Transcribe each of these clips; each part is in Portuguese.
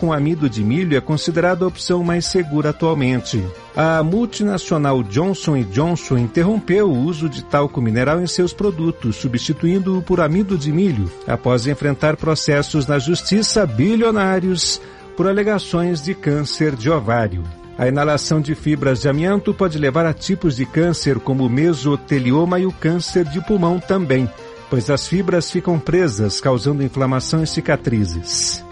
com amido de milho é considerada a opção mais segura atualmente. A multinacional Johnson & Johnson interrompeu o uso de talco mineral em seus produtos, substituindo-o por amido de milho, após enfrentar processos na justiça bilionários por alegações de câncer de ovário. A inalação de fibras de amianto pode levar a tipos de câncer como o mesotelioma e o câncer de pulmão também, pois as fibras ficam presas, causando inflamação e cicatrizes.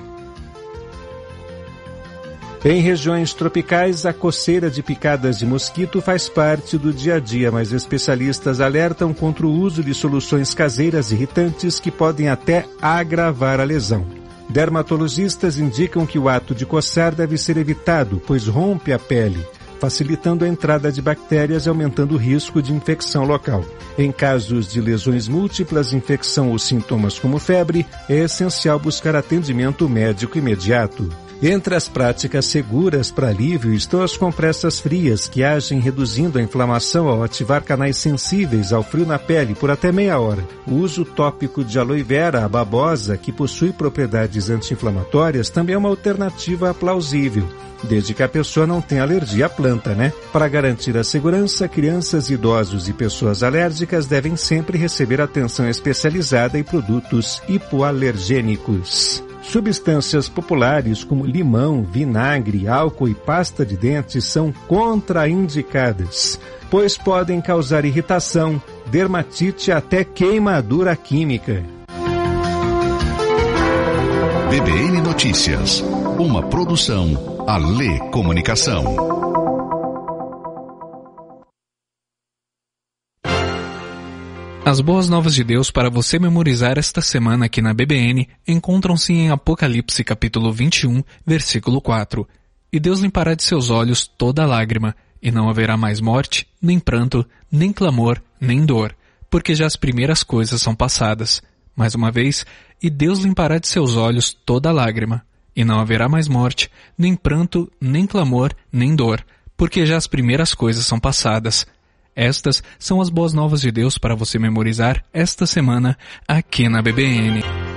Em regiões tropicais, a coceira de picadas de mosquito faz parte do dia a dia, mas especialistas alertam contra o uso de soluções caseiras irritantes que podem até agravar a lesão. Dermatologistas indicam que o ato de coçar deve ser evitado, pois rompe a pele, facilitando a entrada de bactérias e aumentando o risco de infecção local. Em casos de lesões múltiplas, infecção ou sintomas como febre, é essencial buscar atendimento médico imediato. Entre as práticas seguras para alívio estão as compressas frias, que agem reduzindo a inflamação ao ativar canais sensíveis ao frio na pele por até meia hora. O uso tópico de aloe vera, a babosa, que possui propriedades anti-inflamatórias, também é uma alternativa plausível, desde que a pessoa não tenha alergia à planta, né? Para garantir a segurança, crianças, idosos e pessoas alérgicas devem sempre receber atenção especializada em produtos hipoalergênicos. Substâncias populares como limão, vinagre, álcool e pasta de dentes são contraindicadas, pois podem causar irritação, dermatite e até queimadura química. BBN Notícias, uma produção Alê Comunicação. As boas novas de Deus para você memorizar esta semana aqui na BBN encontram-se em Apocalipse capítulo 21, versículo 4. E Deus limpará de seus olhos toda lágrima, e não haverá mais morte, nem pranto, nem clamor, nem dor, porque já as primeiras coisas são passadas. Mais uma vez, e Deus limpará de seus olhos toda lágrima, e não haverá mais morte, nem pranto, nem clamor, nem dor, porque já as primeiras coisas são passadas. Estas são as boas novas de Deus para você memorizar esta semana aqui na BBN.